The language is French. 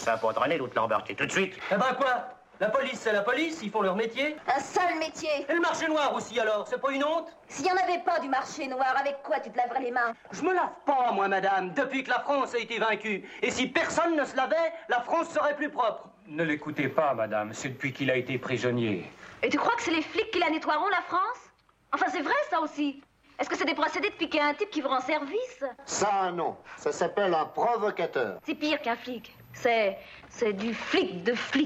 ça pour drainer l'autre l'embarquer tout de suite. Eh ben quoi? La police, c'est la police, ils font leur métier. Un sale métier. Et le marché noir aussi, alors, c'est pas une honte? S'il n'y en avait pas du marché noir, avec quoi tu te laverais les mains? Je me lave pas, moi, madame, depuis que la France a été vaincue. Et si personne ne se lavait, la France serait plus propre. Ne l'écoutez pas, madame, c'est depuis qu'il a été prisonnier. Et tu crois que c'est les flics qui la nettoieront, la France? Enfin, c'est vrai, ça aussi. Est-ce que c'est des procédés de piquer un type qui vous rend service? Ça, non. Ça s'appelle un provocateur. C'est pire qu'un flic. C'est du flic de flic.